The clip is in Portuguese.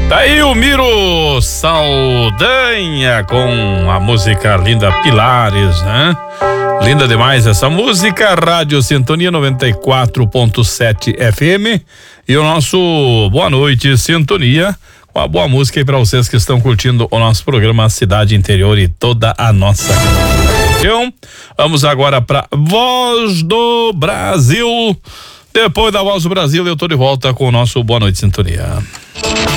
Daí o Miro Saldanha com a música linda Pilares, né? Linda demais essa música. Rádio Sintonia 94.7 FM e o nosso Boa Noite Sintonia. Uma boa música aí pra vocês que estão curtindo o nosso programa Cidade Interior e toda a nossa região. Vamos agora pra Voz do Brasil. Depois da Voz do Brasil eu tô de volta com o nosso Boa Noite Sintonia.